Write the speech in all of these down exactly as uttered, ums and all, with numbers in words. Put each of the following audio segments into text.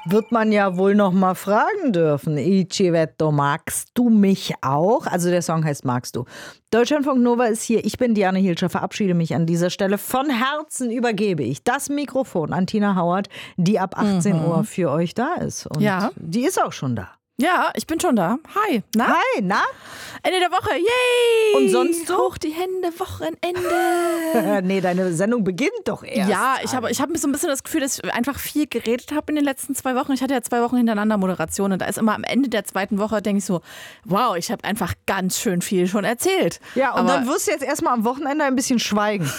wird man ja wohl noch mal fragen dürfen. Ichivetto, magst du mich auch? Also der Song heißt Magst du. Deutschlandfunk Nova ist hier. Ich bin Diana Hielscher, verabschiede mich an dieser Stelle. Von Herzen übergebe ich das Mikrofon an Tina Hauert, die ab achtzehn mhm. Uhr für euch da ist. Und ja. die ist auch schon da. Ja, ich bin schon da. Hi. Na? Hi, na? Ende der Woche. Yay! Und sonst so? Hoch die Hände, Wochenende. Nee, deine Sendung beginnt doch erst. Ja, ich habe ich hab so ein bisschen das Gefühl, dass ich einfach viel geredet habe in den letzten zwei Wochen. Ich hatte ja zwei Wochen hintereinander Moderation und da ist immer am Ende der zweiten Woche, denke ich so, wow, ich habe einfach ganz schön viel schon erzählt. Ja, und Aber dann wirst du jetzt erstmal am Wochenende ein bisschen schweigen.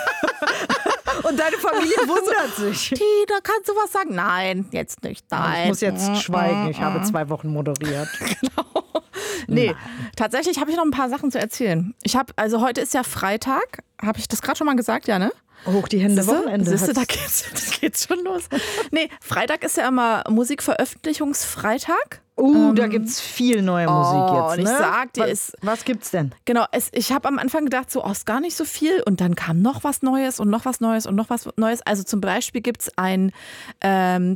Und deine Familie wundert sich. Tina, kannst du was sagen? Nein, jetzt nicht. Nein. Ich muss jetzt schweigen. Ich habe zwei Wochen moderiert. Genau. Nee, Nein. Tatsächlich habe ich noch ein paar Sachen zu erzählen. Ich habe, also heute ist ja Freitag. Habe ich das gerade schon mal gesagt? Ja, ne? Hoch die Hände, Siehste? Wochenende. Siehste, da geht's, das geht's schon los. Nee, Freitag ist ja immer Musikveröffentlichungsfreitag. Uh, ähm, da gibt's viel neue Musik oh, jetzt, ne? Und ich sag dir, was, ist, was gibt's denn? Genau, es, ich habe am Anfang gedacht, so, oh, ist gar nicht so viel. Und dann kam noch was Neues und noch was Neues und noch was Neues. Also zum Beispiel gibt's ein ähm,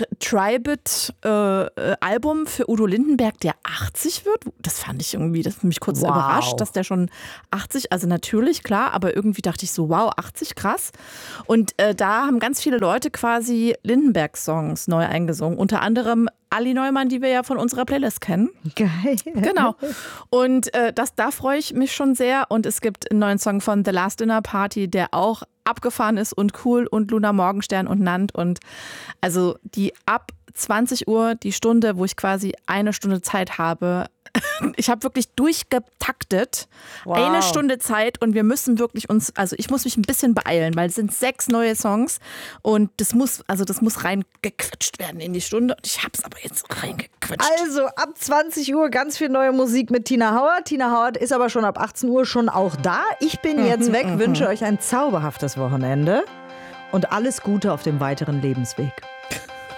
Tribute-Album äh, für Udo Lindenberg, der achtzig wird. Das fand ich irgendwie, das hat mich kurz wow. überrascht, dass der schon achtzig, also natürlich, klar, aber irgendwie dachte ich so, wow, achtzig, krass. Und äh, da haben ganz viele Leute quasi Lindenberg-Songs neu eingesungen. Unter anderem Ali Neumann, die wir ja von unserer Playlist kennen. Geil. Genau. Und äh, das, da freue ich mich schon sehr. Und es gibt einen neuen Song von The Last Dinner Party, der auch abgefahren ist und cool, und Luna Morgenstern und Nant. Und also die ab zwanzig Uhr, die Stunde, wo ich quasi eine Stunde Zeit habe. Ich habe wirklich durchgetaktet, wow. eine Stunde Zeit, und wir müssen wirklich uns, also ich muss mich ein bisschen beeilen, weil es sind sechs neue Songs und das muss, also das muss reingequetscht werden in die Stunde, und ich habe es aber jetzt reingequetscht. Also ab zwanzig Uhr ganz viel neue Musik mit Tina Hauert. Tina Hauert ist aber schon ab achtzehn Uhr schon auch da. Ich bin jetzt weg, wünsche euch ein zauberhaftes Wochenende und alles Gute auf dem weiteren Lebensweg.